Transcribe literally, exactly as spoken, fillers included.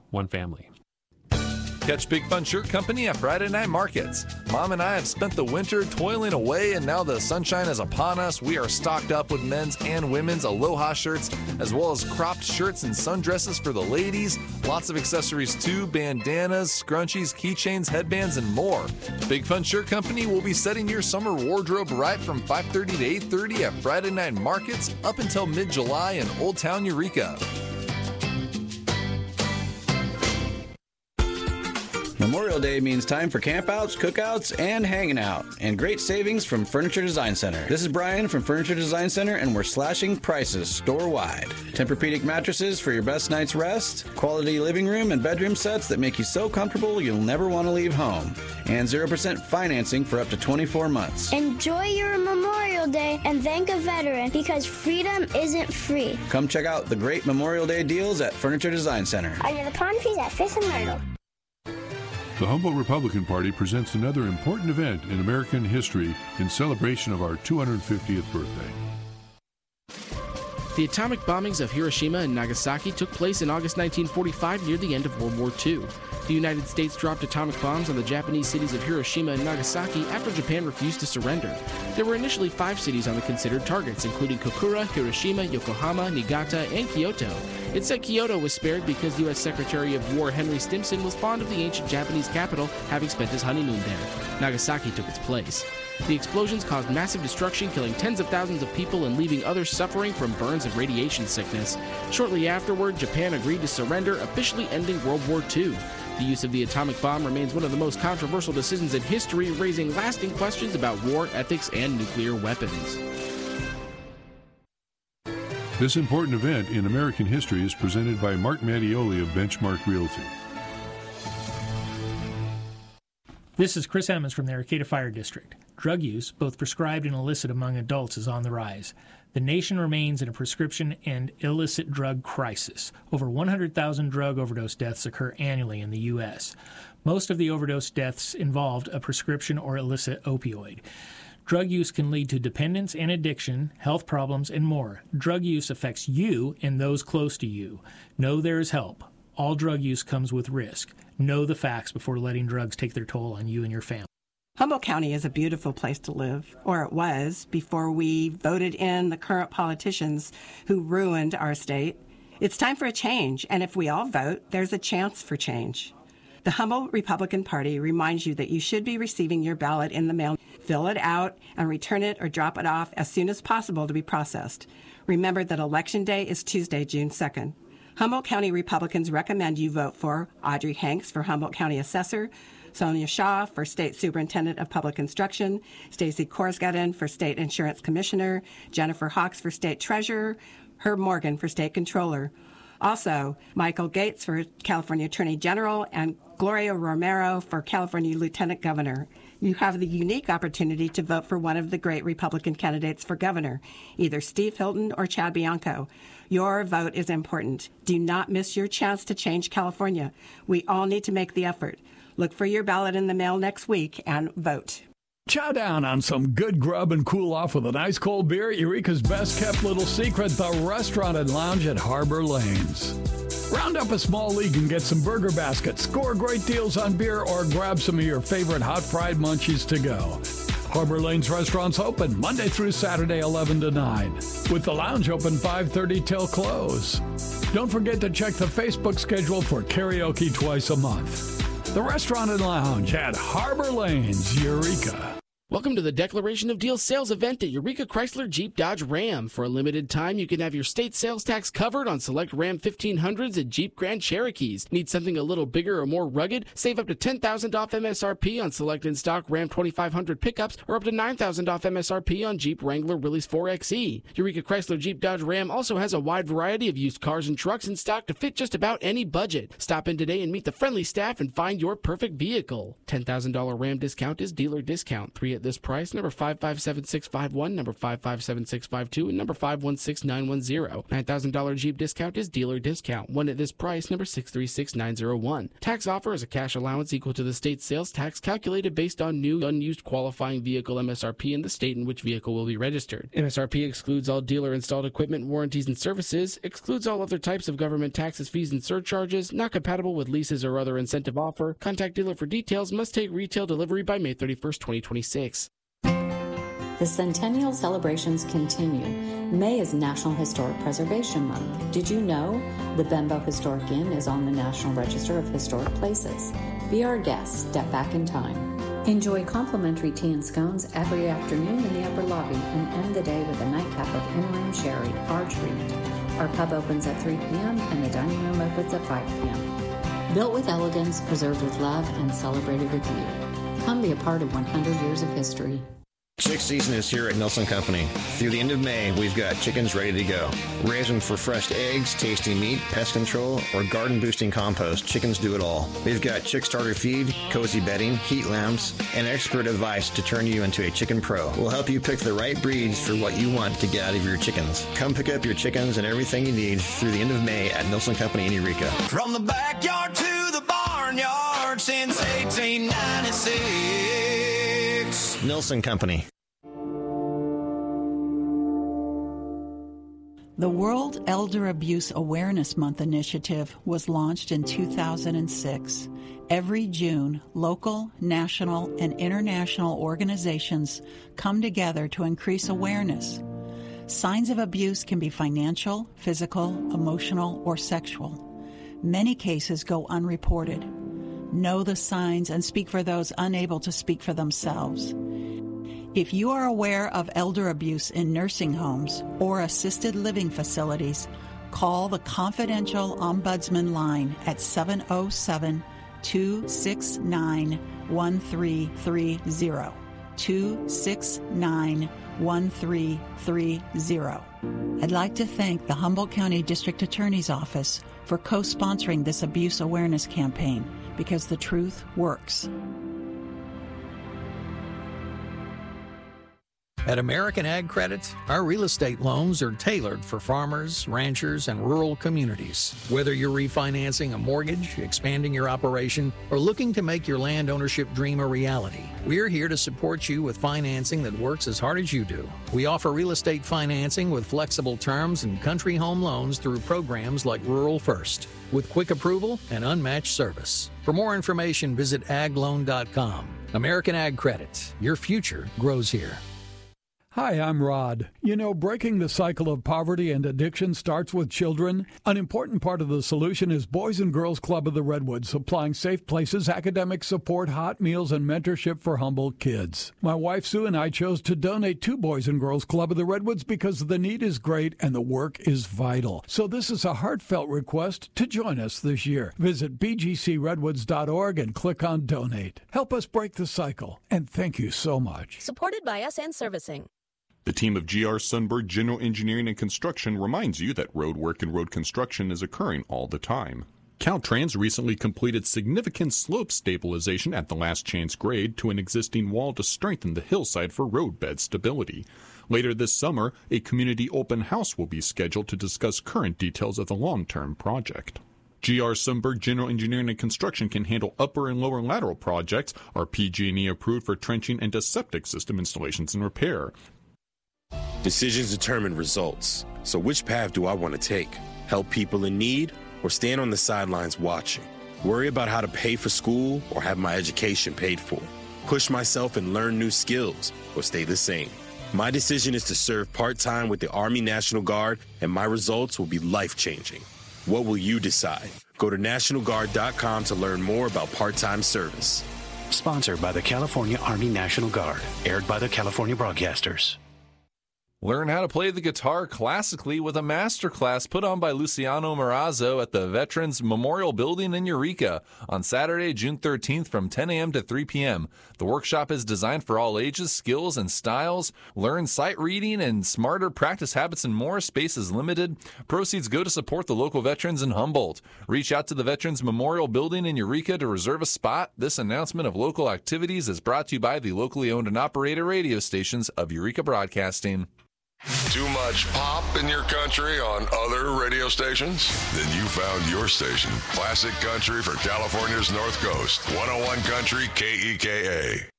one family. Catch Big Fun Shirt Company at Friday Night Markets. Mom and I have spent the winter toiling away, and now the sunshine is upon us. We are stocked up with men's and women's Aloha shirts, as well as cropped shirts and sundresses for the ladies. Lots of accessories too, bandanas, scrunchies, keychains, headbands, and more. Big Fun Shirt Company will be setting your summer wardrobe right from five thirty to eight thirty at Friday Night Markets up until mid-July in Old Town Eureka. Memorial Day means time for campouts, cookouts, and hanging out, and great savings from Furniture Design Center. This is Brian from Furniture Design Center, and we're slashing prices store-wide. Tempur-Pedic mattresses for your best night's rest, quality living room and bedroom sets that make you so comfortable you'll never want to leave home, and zero percent financing for up to twenty-four months. Enjoy your Memorial Day and thank a veteran, because freedom isn't free. Come check out the great Memorial Day deals at Furniture Design Center. Under the palm trees at Fifth and Myrtle. The Humboldt Republican Party presents another important event in American history in celebration of our two hundred fiftieth birthday. The atomic bombings of Hiroshima and Nagasaki took place in August nineteen forty-five near the end of World War Two. The United States dropped atomic bombs on the Japanese cities of Hiroshima and Nagasaki after Japan refused to surrender. There were initially five cities on the considered targets, including Kokura, Hiroshima, Yokohama, Niigata, and Kyoto. It said Kyoto was spared because U S Secretary of War Henry Stimson was fond of the ancient Japanese capital, having spent his honeymoon there. Nagasaki took its place. The explosions caused massive destruction, killing tens of thousands of people and leaving others suffering from burns and radiation sickness. Shortly afterward, Japan agreed to surrender, officially ending World War Two. The use of the atomic bomb remains one of the most controversial decisions in history, raising lasting questions about war ethics and nuclear weapons. This important event in American history is presented by Mark Mattioli of Benchmark Realty. This is Chris Emmons from the Arcata Fire District. Drug use, both prescribed and illicit among adults, is on the rise. The nation remains in a prescription and illicit drug crisis. Over one hundred thousand drug overdose deaths occur annually in the U S. Most of the overdose deaths involved a prescription or illicit opioid. Drug use can lead to dependence and addiction, health problems, and more. Drug use affects you and those close to you. Know there is help. All drug use comes with risk. Know the facts before letting drugs take their toll on you and your family. Humboldt County is a beautiful place to live, or it was, before we voted in the current politicians who ruined our state. It's time for a change, and if we all vote, there's a chance for change. The Humboldt Republican Party reminds you that you should be receiving your ballot in the mail. Fill it out and return it or drop it off as soon as possible to be processed. Remember that Election Day is Tuesday, June second. Humboldt County Republicans recommend you vote for Audrey Hanks for Humboldt County Assessor, Sonia Shaw for State Superintendent of Public Instruction, Stacy Korsgaden for State Insurance Commissioner, Jennifer Hawks for State Treasurer, Herb Morgan for State Controller. Also, Michael Gates for California Attorney General and Gloria Romero for California Lieutenant Governor. You have the unique opportunity to vote for one of the great Republican candidates for governor, either Steve Hilton or Chad Bianco. Your vote is important. Do not miss your chance to change California. We all need to make the effort. Look for your ballot in the mail next week and vote. Chow down on some good grub and cool off with an ice cold beer at Eureka's best kept little secret, the Restaurant and Lounge at Harbor Lanes. Round up a small league and get some burger baskets, score great deals on beer, or grab some of your favorite hot fried munchies to go. Harbor Lanes restaurants open Monday through Saturday, eleven to nine, with the lounge open five thirty till close. Don't forget to check the Facebook schedule for karaoke twice a month. The Restaurant and Lounge at Harbor Lanes, Eureka. Welcome to the Declaration of Deals sales event at Eureka Chrysler Jeep Dodge Ram. For a limited time, you can have your state sales tax covered on select Ram fifteen hundreds and Jeep Grand Cherokees. Need something a little bigger or more rugged? Save up to ten thousand dollars off M S R P on select in-stock Ram twenty-five hundred pickups, or up to nine thousand dollars off M S R P on Jeep Wrangler Willys four X E. Eureka Chrysler Jeep Dodge Ram also has a wide variety of used cars and trucks in stock to fit just about any budget. Stop in today and meet the friendly staff and find your perfect vehicle. ten thousand dollars Ram discount is dealer discount. three at this price. Number five five seven six five one, number five five seven six five two, and number five one six nine one zero. nine thousand dollars Jeep discount is dealer discount. One at this price, number six three six nine zero one. Tax offer is a cash allowance equal to the state sales tax calculated based on new unused qualifying vehicle M S R P in the state in which vehicle will be registered. M S R P excludes all dealer installed equipment, warranties, and services, excludes all other types of government taxes, fees, and surcharges, not compatible with leases or other incentive offer. Contact dealer for details. Must take retail delivery by May thirty-first, twenty twenty-six. The Centennial celebrations continue. May is National Historic Preservation Month. Did you know the Bembo Historic Inn is on the National Register of Historic Places? Be our guest. Step back in time. Enjoy complimentary tea and scones every afternoon in the upper lobby and end the day with a nightcap of in-room sherry, our treat. Our pub opens at three p.m. and the dining room opens at five p.m. Built with elegance, preserved with love, and celebrated with you. Come be a part of one hundred years of history. Chick season is here at Nelson Company. Through the end of May, we've got chickens ready to go. Raise them for fresh eggs, tasty meat, pest control, or garden-boosting compost. Chickens do it all. We've got chick starter feed, cozy bedding, heat lamps, and expert advice to turn you into a chicken pro. We'll help you pick the right breeds for what you want to get out of your chickens. Come pick up your chickens and everything you need through the end of May at Nelson Company in Eureka. From the backyard to the barnyard since eighteen ninety-six. Nelson Company. The World Elder Abuse Awareness Month initiative was launched in two thousand six. Every June, local, national, and international organizations come together to increase awareness. Signs of abuse can be financial, physical, emotional, or sexual. Many cases go unreported. Know the signs and speak for those unable to speak for themselves. If you are aware of elder abuse in nursing homes or assisted living facilities, call the confidential Ombudsman line at seven oh seven, two six nine, one three three zero. two six nine, one three three zero. I'd like to thank the Humboldt County District Attorney's Office for co-sponsoring this abuse awareness campaign, because the truth works. At American Ag Credit, our real estate loans are tailored for farmers, ranchers, and rural communities. Whether you're refinancing a mortgage, expanding your operation, or looking to make your land ownership dream a reality, we're here to support you with financing that works as hard as you do. We offer real estate financing with flexible terms and country home loans through programs like Rural First, with quick approval and unmatched service. For more information, visit ag loan dot com. American Ag Credit. Your future grows here. Hi, I'm Rod. You know, breaking the cycle of poverty and addiction starts with children. An important part of the solution is Boys and Girls Club of the Redwoods, supplying safe places, academic support, hot meals, and mentorship for Humboldt kids. My wife Sue and I chose to donate to Boys and Girls Club of the Redwoods because the need is great and the work is vital. So this is a heartfelt request to join us this year. Visit b g c redwoods dot org and click on Donate. Help us break the cycle, and thank you so much. Supported by us and servicing. The team of G R Sundberg General Engineering and Construction reminds you that road work and road construction is occurring all the time. Caltrans recently completed significant slope stabilization at the last chance grade to an existing wall to strengthen the hillside for roadbed stability. Later this summer, a community open house will be scheduled to discuss current details of the long-term project. G R Sundberg General Engineering and Construction can handle upper and lower lateral projects, are P G and E approved for trenching and septic system installations and repair. Decisions determine results. So which path do I want to take? Help people in need or stand on the sidelines watching? Worry about how to pay for school or have my education paid for? Push myself and learn new skills or stay the same? My decision is to serve part-time with the Army National Guard, and my results will be life-changing. What will you decide? Go to national guard dot com to learn more about part-time service. Sponsored by the California Army National Guard. Aired by the California Broadcasters. Learn how to play the guitar classically with a masterclass put on by Luciano Marazzo at the Veterans Memorial Building in Eureka on Saturday, June thirteenth from ten a.m. to three p.m. The workshop is designed for all ages, skills, and styles. Learn sight reading and smarter practice habits and more. Space is limited. Proceeds go to support the local veterans in Humboldt. Reach out to the Veterans Memorial Building in Eureka to reserve a spot. This announcement of local activities is brought to you by the locally owned and operated radio stations of Eureka Broadcasting. Too much pop in your country on other radio stations? Then you found your station. Classic Country for California's North Coast. one oh one Country K E K A.